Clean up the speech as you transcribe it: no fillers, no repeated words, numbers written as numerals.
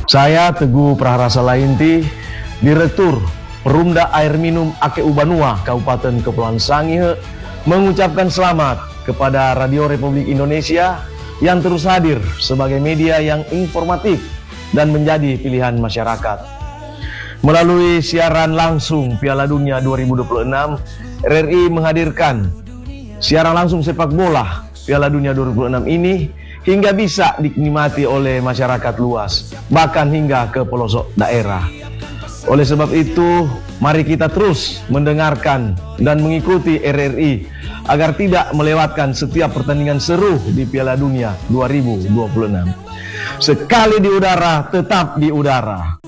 Saya Teguh Praharasa Lainti, Direktur Perumda Air Minum Ake Ubanua, Kabupaten Kepulauan Sangihe, mengucapkan selamat kepada Radio Republik Indonesia yang terus hadir sebagai media yang informatif dan menjadi pilihan masyarakat. Melalui siaran langsung Piala Dunia 2026, RRI menghadirkan siaran langsung sepak bola Piala Dunia 2026 ini hingga bisa dinikmati oleh masyarakat luas, bahkan hingga ke pelosok daerah. Oleh sebab itu, mari kita terus mendengarkan dan mengikuti RRI agar tidak melewatkan setiap pertandingan seru di Piala Dunia 2026. Sekali di udara, tetap di udara.